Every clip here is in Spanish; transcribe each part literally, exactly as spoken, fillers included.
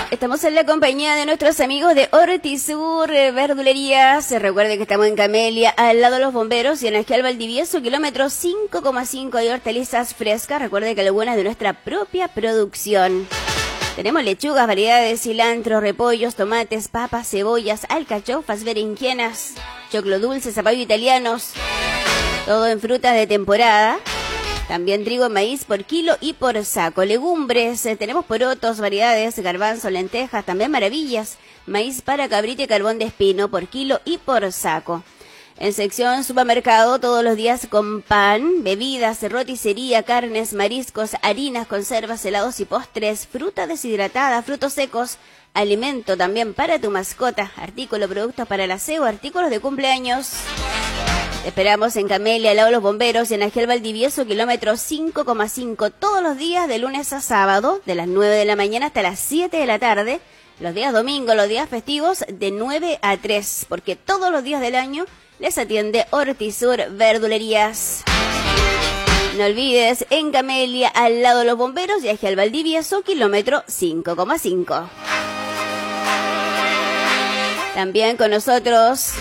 Estamos en la compañía de nuestros amigos de Hortisur Verdulería. Se recuerde que estamos en Camelia, al lado de los bomberos, y en Esquial Valdivieso, kilómetro cinco coma cinco, hay hortalizas frescas. Recuerde que algunas de nuestra propia producción. Tenemos lechugas, variedades de cilantro, repollos, tomates, papas, cebollas, alcachofas, berenjenas, choclo dulce, zapallo italianos. Todo en frutas de temporada. También trigo, maíz por kilo y por saco. Legumbres, eh, tenemos porotos, variedades, garbanzo, lentejas, también maravillas. Maíz para cabrito y carbón de espino por kilo y por saco. En sección supermercado, todos los días con pan, bebidas, roticería, carnes, mariscos, harinas, conservas, helados y postres, fruta deshidratada, frutos secos, alimento también para tu mascota, artículos, productos para el aseo, artículos de cumpleaños. Te esperamos en Camelia, al lado de los bomberos, y en Esquial Valdivieso, kilómetro cinco coma cinco, todos los días de lunes a sábado, de las nueve de la mañana hasta las siete de la tarde, los días domingos, los días festivos, de nueve a tres, porque todos los días del año les atiende Hortisur Verdulerías. No olvides, en Camelia, al lado de los bomberos, y Esquial Valdivieso, kilómetro cinco coma cinco. También con nosotros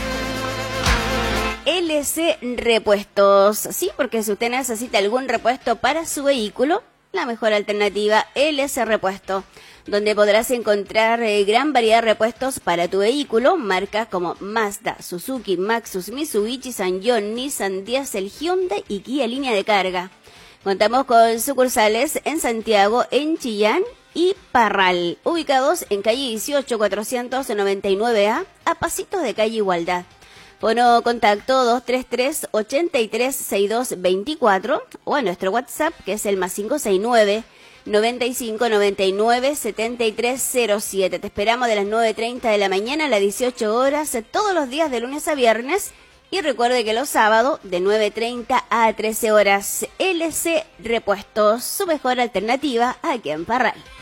L C Repuestos, sí, porque si usted necesita algún repuesto para su vehículo, la mejor alternativa, L C Repuesto, donde podrás encontrar eh, gran variedad de repuestos para tu vehículo, marcas como Mazda, Suzuki, Maxus, Mitsubishi, Sanyong, Nissan, Diesel, Hyundai y Kia línea de carga. Contamos con sucursales en Santiago, en Chillán y Parral, ubicados en calle dieciocho, cuatrocientos noventa y nueve A, a pasitos de calle Igualdad. Fono contacto dos tres tres, ocho tres, seis dos dos cuatro o a nuestro WhatsApp, que es el más cinco seis nueve, noventa y cinco, noventa y nueve, setenta y tres cero siete. Te esperamos de las nueve treinta de la mañana a las dieciocho horas, todos los días de lunes a viernes. Y recuerde que los sábados de nueve treinta a trece horas. L C Repuestos, su mejor alternativa aquí en Parral.